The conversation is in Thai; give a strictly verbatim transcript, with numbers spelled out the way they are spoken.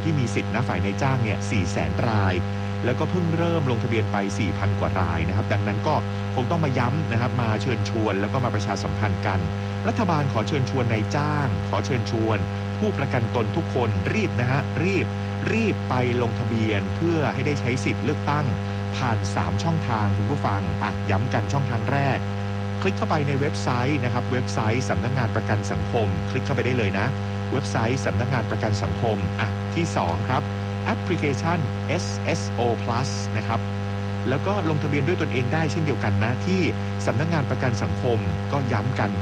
ที่มีสิทธินะฝ่ายนายจ้างเนี่ย สี่แสน รายแล้วก็เพิ่งเริ่มลงทะเบียนไป สี่พัน กว่ารายนะครับดังนั้นก็คงต้องมาย้ำนะครับมาเชิญชวนแล้วก็มาประชาสัมพันธ์กันรัฐบาลขอเชิญชวนนายจ้างขอเชิญชวนผู้ประกันตนทุกคนรีบนะฮะรีบรีบไปลงทะเบียนเพื่อให้ได้ใช้สิทธิ์เลือกตั้งผ่านสามช่องทางคุณผู้ฟังอ่ะย้ำกันช่องทางแรกคลิกเข้าไปในเว็บไซต์นะครับเว็บไซต์สำนักงานประกันสังคมคลิกเข้าไปได้เลยนะเว็บไซต์สำนักงานประกันสังคมอ่ะที่สองครับแอปพลิเคชัน เอส เอส โอ Plus นะครับแล้วก็ลงทะเบียนด้วยตนเองได้เช่นเดียวกันนะที่สำนักงานประกันสังคมก็ย้ำกัน